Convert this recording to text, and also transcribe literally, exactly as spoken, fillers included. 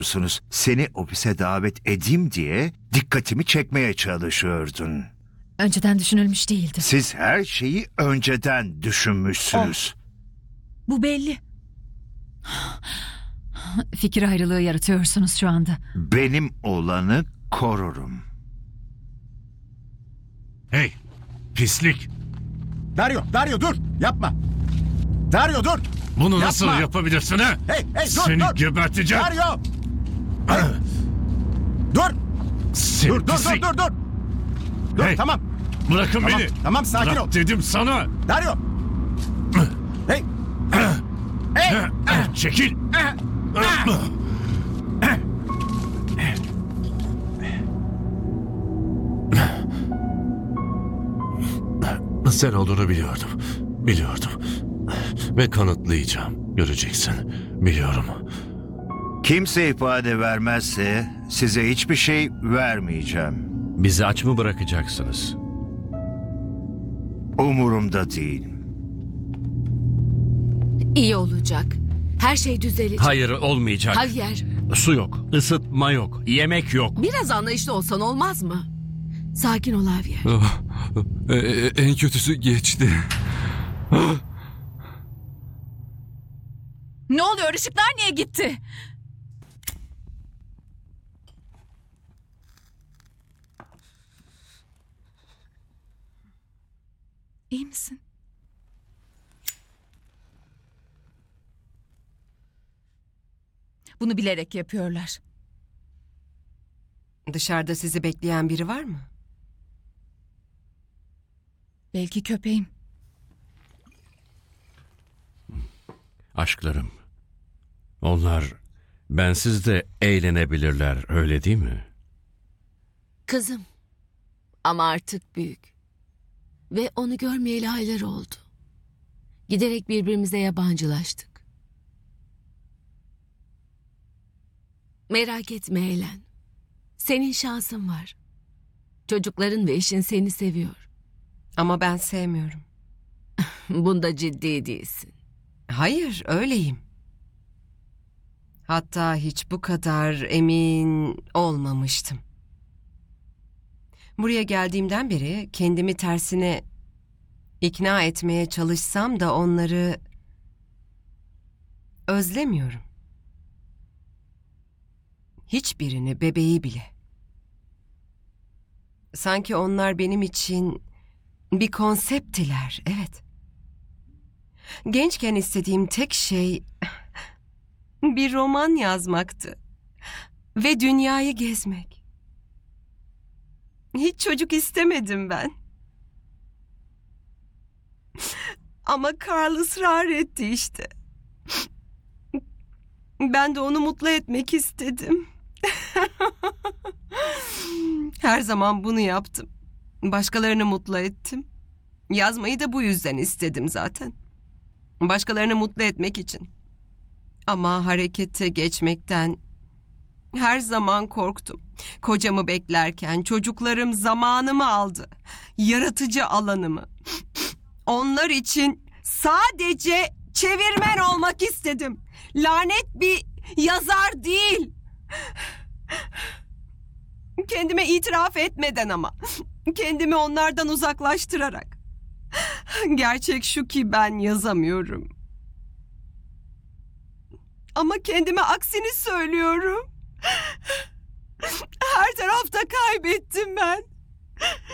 musunuz? Seni ofise davet edeyim diye dikkatimi çekmeye çalışıyordun. Önceden düşünülmüş değildi. Siz her şeyi önceden düşünmüşsünüz. Bu belli. Fikir ayrılığı yaratıyorsunuz şu anda. Benim olanı korurum. Hey, pislik. Dario, Dario dur. Yapma. Dario dur. Bunu Yapma. nasıl yapabilirsin ha? Hey, hey dur, Seni dur. geberteceğim. Dario. Hey. Dur. Seni Dur, dur, dur, pislik. dur, dur. Dur, Hey. tamam. Bırakın Tamam, beni. tamam, sakin Bırak ol. dedim sana. Dario. Hey. Hey. Çekil. Sen olduğunu biliyordum. Biliyordum. Ve kanıtlayacağım. Göreceksin. Biliyorum. Kimse ifade vermezse size hiçbir şey vermeyeceğim. Bizi aç mı bırakacaksınız? Umurumda değil. İyi olacak. Her şey düzelecek. Hayır, olmayacak. Hayır. Su yok, ısıtma yok, yemek yok. Biraz anlayışlı olsan olmaz mı? Sakin ol Javier. Ah, e- e- en kötüsü geçti. Ne oluyor? Işıklar niye gitti? İyi misin? Bunu bilerek yapıyorlar. Dışarıda sizi bekleyen biri var mı? Belki köpeğim. Aşklarım. Onlar bensiz de eğlenebilirler, öyle değil mi? Kızım. Ama artık büyük. Ve onu görmeyeli aylar oldu. Giderek birbirimize yabancılaştık. Merak etme Elen. Senin şansın var. Çocukların ve eşin seni seviyor. Ama ben sevmiyorum. Bunda ciddi değilsin. Hayır, öyleyim. Hatta hiç bu kadar emin olmamıştım. Buraya geldiğimden beri kendimi tersine ikna etmeye çalışsam da onları özlemiyorum. Hiçbirini, bebeği bile. Sanki onlar benim için bir konseptiler, evet. Gençken istediğim tek şey bir roman yazmaktı ve dünyayı gezmek. Hiç çocuk istemedim ben. Ama Carl ısrar etti işte. Ben de onu mutlu etmek istedim. Her zaman bunu yaptım. Başkalarını mutlu ettim. Yazmayı da bu yüzden istedim zaten. Başkalarını mutlu etmek için. Ama harekete geçmekten her zaman korktum. Kocamı beklerken çocuklarım zamanımı aldı. Yaratıcı alanımı. Onlar için sadece çevirmen olmak istedim. Lanet bir yazar değil. Kendime itiraf etmeden ama. Kendimi onlardan uzaklaştırarak. Gerçek şu ki ben yazamıyorum. Ama kendime aksini söylüyorum. Her tarafta kaybettim.